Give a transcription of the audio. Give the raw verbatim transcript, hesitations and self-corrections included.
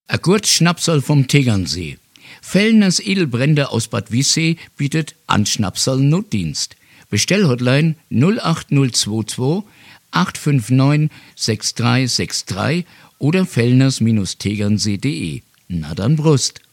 A Kurzschnapsal vom Tegernsee. Fellners Edelbrände aus Bad Wiessee bietet Anschnapsal Notdienst. Bestellhotline null acht null zwei zwei acht fünf neun sechs drei sechs drei oder fellners Tegernsee punkt de. Na dann Brust.